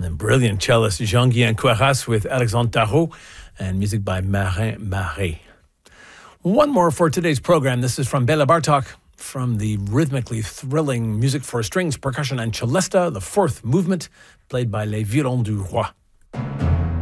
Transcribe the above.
And brilliant cellist Jean-Guy Queyras with Alexandre Tarot and music by Marin Marais. One more for today's program. This is from Bela Bartok from the rhythmically thrilling music for strings, percussion and celesta, the fourth movement, played by Les Violons du Roi.